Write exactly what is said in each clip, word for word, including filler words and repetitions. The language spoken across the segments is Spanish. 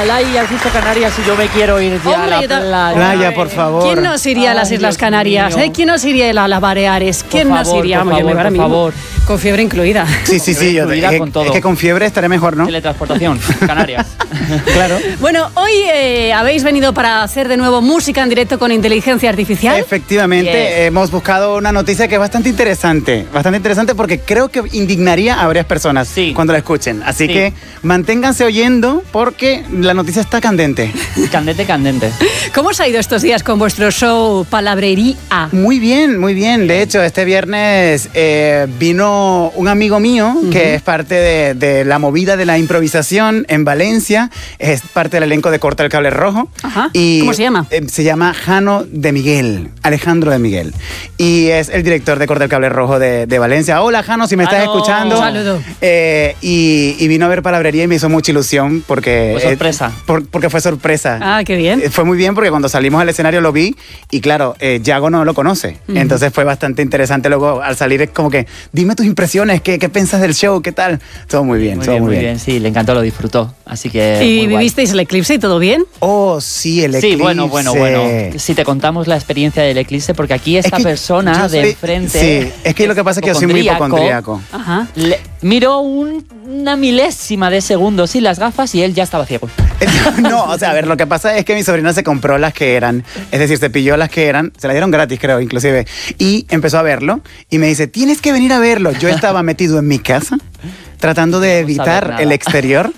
Laia, has dicho Canarias y yo me quiero ir ya Hombre, a la yo ta- playa. Playa, por favor. ¿Quién nos iría a las Ay, Islas Dios Canarias? mío. ¿eh? ¿Quién nos iría a las Baleares? ¿Quién Por nos favor, iría? por Vamos, yo me favor, voy ahora por mismo. favor. Con fiebre incluida. Sí, sí, sí. Yo, Incluida es, con todo. es que con fiebre estaré mejor, ¿no? Teletransportación, Canarias. Claro. Bueno, hoy eh, habéis venido para hacer de nuevo música en directo con inteligencia artificial. Efectivamente, Yes. hemos buscado una noticia que es bastante interesante. Bastante interesante porque creo que indignaría a varias personas Sí. cuando la escuchen. Así Sí. que manténganse oyendo porque la noticia está candente. Candente, candente. ¿Cómo os ha ido estos días con vuestro show Palabrería? Muy bien, muy bien. De hecho, este viernes eh, vino un amigo mío que es parte de, de la movida de la improvisación en Valencia. Es parte del elenco de Corta el Cable Rojo. Ajá. Y, ¿Cómo se llama? eh, se llama Jano de Miguel, Alejandro de Miguel. Y es el director de Corta el Cable Rojo de, de Valencia. Hola, Jano, si me estás Jano. escuchando. Un saludo. Eh, y, y vino a ver Palabrería y me hizo mucha ilusión porque... Fue sorpresa. eh, por- porque fue sorpresa. Ah, qué bien. Eh, Fue muy bien porque cuando salimos al escenario lo vi y claro, eh, Yago no lo conoce. Entonces fue bastante interesante luego al salir es como que, dime tus impresiones, ¿qué, qué piensas del show? ¿Qué tal? Todo muy bien, Muy todo bien, muy muy bien. bien. Sí, le encantó, lo disfrutó. Así que. ¿Y muy guay. vivisteis el eclipse y todo bien? Oh, sí, el Sí, eclipse. bueno, bueno, bueno. Si te contamos la experiencia del eclipse, porque aquí esta que persona yo de soy- enfrente. Sí, es que lo que pasa es que yo soy muy hipocondríaco. Ajá. Le- miró un- una milésima de segundo sin las gafas y él ya estaba ciego. No, o sea, a ver, lo que pasa es que mi sobrina se compró las que eran, es decir, se pilló las que eran, se las dieron gratis, creo, inclusive, y empezó a verlo y me dice, tienes que venir a verlo. Yo estaba metido en mi casa tratando de No saber evitar nada. el exterior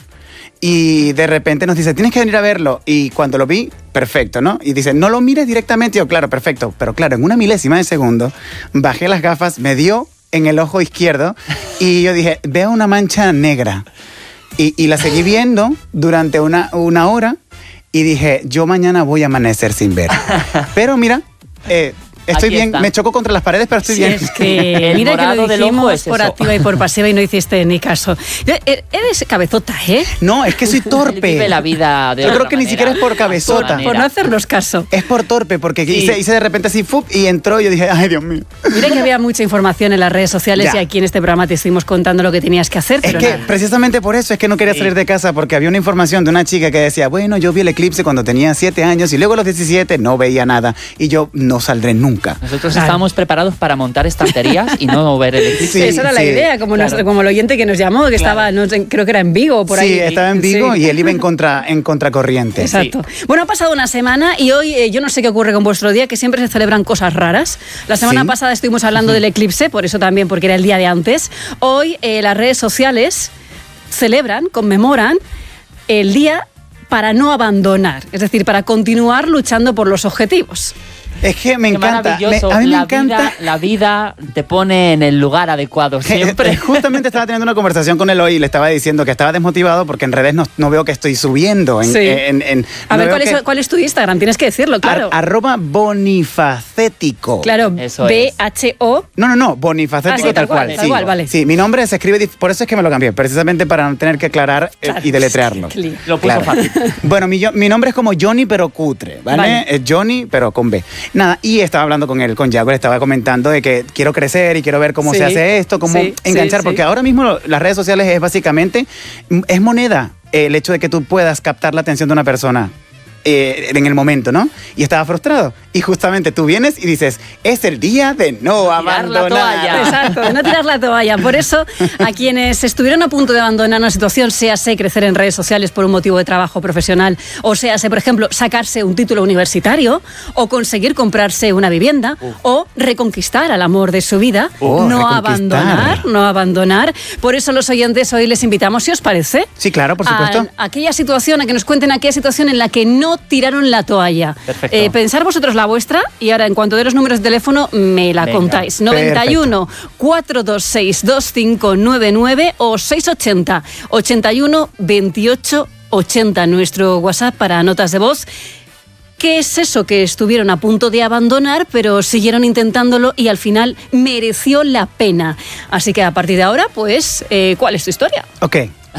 y de repente nos dice, tienes que venir a verlo. Y cuando lo vi, perfecto, ¿no? Y dice, no lo mires directamente. Y yo, claro, perfecto. Pero claro, en una milésima de segundo, bajé las gafas, me dio en el ojo izquierdo y yo dije, veo una mancha negra. Y, y la seguí viendo durante una, una hora y dije, yo mañana voy a amanecer sin ver. Pero mira, eh, estoy Aquí bien, está. me choco contra las paredes, pero estoy Sí, bien. es que El mira que morado lo del ojo dijimos es por eso. activa y por pasiva y no hiciste ni caso. Yo- eh, Eres cabezota, ¿eh? No, es que soy Él torpe. vive la vida de Yo otra creo que ni manera, siquiera es por a su cabezota. manera. Por no hacernos caso. Es por torpe, porque Sí. hice, hice de repente así, ¡fup! Y entró y yo dije, ay, Dios mío. Mira que había mucha información en las redes sociales Ya. y aquí en este programa te estuvimos contando lo que tenías que hacer. Es pero que nada. precisamente por eso es que no quería Sí. salir de casa, porque había una información de una chica que decía, bueno, yo vi el eclipse cuando tenía siete años y luego a los diecisiete no veía nada y yo no saldré nunca. Nosotros Claro. estábamos preparados para montar estanterías y no ver el eclipse. Sí, Esa era la sí, idea, como, claro. nuestro- como el oyente que nos llamó, que Claro. estaba, no sé, creo que era en Vigo o por sí, ahí. estaba en Vigo Sí. y él iba en, contra, en contracorriente. Exacto. Bueno, ha pasado una semana y hoy eh, yo no sé qué ocurre con vuestro día, que siempre se celebran cosas raras. La semana Sí. pasada estuvimos hablando del eclipse, por eso también, porque era el día de antes. Hoy eh, las redes sociales celebran, conmemoran el día para no abandonar, es decir, para continuar luchando por los objetivos. Es que me Qué encanta. Me- maravilloso. a mí me la encanta. Vida, la vida te pone en el lugar adecuado siempre. Justamente estaba teniendo una conversación con él hoy y le estaba diciendo que estaba desmotivado porque en redes no, no veo que estoy subiendo. En, Sí. en- en- A no ver, veo ¿cuál es, que- cuál es tu Instagram? Tienes que decirlo, claro. Ar- arroba bonifacético. Claro, Eso B es. H O. No, no, no, bonifacético Ah, sí, tal tal, cual, cual. tal sí. cual, vale. Sí, mi nombre se escribe, dif- por eso es que me lo cambié, precisamente para no tener que aclarar eh, Claro. y deletrearlo. Qué lío. Lo puso fácil. Bueno, mi, yo- mi nombre es como Johnny, pero cutre, ¿vale? Vale. Es Johnny, pero con B. Nada, y estaba hablando con él, con Yago, le estaba comentando de que quiero crecer y quiero ver cómo Sí, se hace esto, cómo sí, enganchar, sí, porque sí. ahora mismo lo- las redes sociales es básicamente, mm, es moneda eh, el hecho de que tú puedas captar la atención de una persona. eh, en el momento, ¿no? Y estaba frustrado. Y justamente tú vienes y dices, es el día de no Tirar la abandonar. toalla. Exacto, de no tirar la toalla. Por eso, a quienes estuvieron a punto de abandonar una situación, séase crecer en redes sociales por un motivo de trabajo profesional, o séase, por ejemplo, sacarse un título universitario, o conseguir comprarse una vivienda, o reconquistar al amor de su vida, Oh, no reconquistar. abandonar, no abandonar. Por eso los oyentes hoy les invitamos, si os parece, Sí, claro, por supuesto. a aquella situación, a que nos cuenten aquella situación en la que no tiraron la toalla. Perfecto. Eh, pensar vosotros la vuestra y ahora en cuanto de los números de teléfono me la Venga. contáis. noventa y uno, cuatrocientos veintiséis, veinticinco noventa y nueve o seiscientos ochenta, ochenta y uno, veintiocho ochenta, nuestro WhatsApp para notas de voz. ¿Qué es eso que estuvieron a punto de abandonar, pero siguieron intentándolo y al final mereció la pena? Así que a partir de ahora, pues, eh, ¿cuál es tu historia? Ok.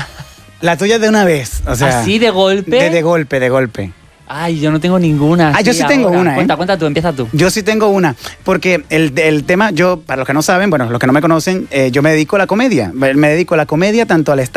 La tuya de una vez. O sea, ¿Así de golpe? De, de golpe, de golpe. Ay, yo no tengo ninguna. Ah, yo así sí tengo ahora. una, ¿eh? Cuenta, cuenta tú, empieza tú. Yo sí tengo una, porque el, el tema, yo, para los que no saben, bueno, los que no me conocen, eh, yo me dedico a la comedia. Me dedico a la comedia tanto al stand